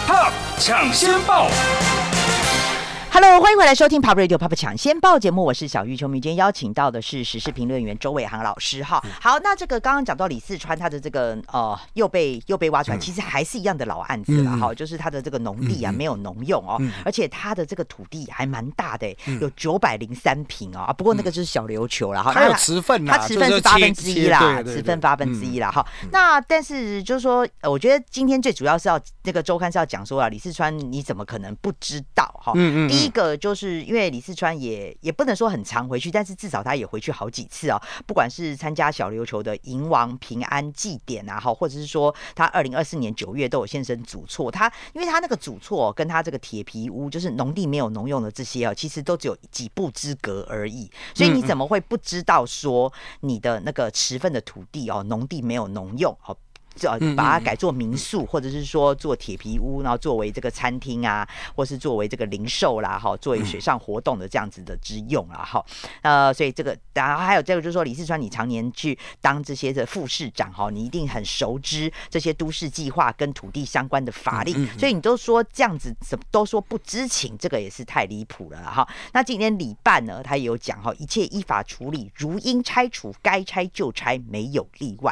Pop 抢先报。 Hello， 欢迎回来收听 Pop Radio Pop 抢先报节目，我是小玉秋明。今天邀请到的是时事评论员周伟航老师哈。好，那这个刚刚讲到李四川他的这个又被挖出来，其实还是一样的老案子啦哈，就是他的这个农地啊没有农用哦，而且他的这个土地还蛮大的，有903坪哦，不过那个就是小琉球啦哈， 他有持份啦， 他持份是1/8啦，持份1/8啦哈。那但是就是说，我觉得今天最主要是要那个周刊是要讲说啊，李四川你怎么可能不知道哈？第一个就是因为李四川也不能说很常回去，但是至少他也回去好几次哦。不管是参加小琉球的迎王平安祭典啊，或者是说他2024年9月都有现身主厝，因为他那个主厝跟他这个铁皮屋，就是农地没有农用的这些其实都只有几步之隔而已。所以你怎么会不知道说你的那个持份的土地农地没有农用把它改做民宿，或者是说做铁皮屋，然后作为这个餐厅啊，或是作为这个零售啦，作为水上活动的这样子的之用啦，所以这个，然后还有这个就是说，李四川你常年去当这些的副市长你一定很熟知这些都市计划跟土地相关的法令，所以你都说这样子都说不知情，这个也是太离谱了哈。那今天李办呢，他也有讲一切依法处理，如应拆除该拆就拆，没有例外。